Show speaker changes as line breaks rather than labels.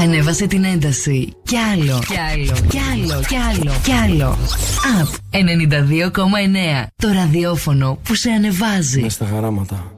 Ανέβασε την ένταση. Κι άλλο. Κι άλλο. Κι άλλο. Κι άλλο. Κι άλλο. Up 92,9. Το ραδιόφωνο που σε ανεβάζει.
Μες στα χαράματα.